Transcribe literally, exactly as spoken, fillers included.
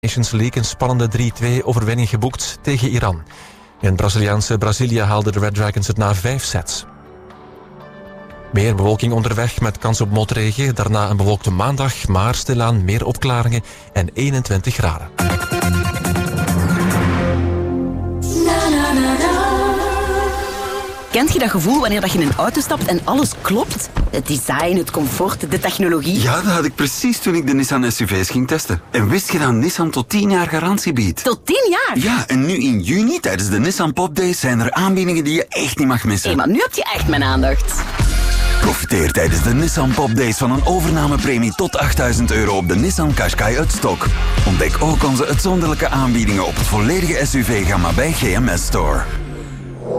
Nations League een spannende drie-twee overwinning geboekt tegen Iran. In Braziliaanse Brasilia haalden de Red Dragons het na vijf sets. Meer bewolking onderweg met kans op motregen. Daarna een bewolkte maandag, maar stilaan meer opklaringen en eenentwintig graden. Kent je dat gevoel wanneer dat je in een auto stapt en alles klopt? Het design, het comfort, de technologie. Ja, dat had ik precies toen ik de Nissan S U V's ging testen. En wist je dat Nissan tot tien jaar garantie biedt? Tot tien jaar? Ja, en nu in juni tijdens de Nissan Pop Days zijn er aanbiedingen die je echt niet mag missen. Hé, maar nu heb je echt mijn aandacht. Profiteer tijdens de Nissan Pop Days van een overnamepremie tot achtduizend euro op de Nissan Qashqai uit stok. Ontdek ook onze uitzonderlijke aanbiedingen op het volledige S U V-gamma bij G M S Store.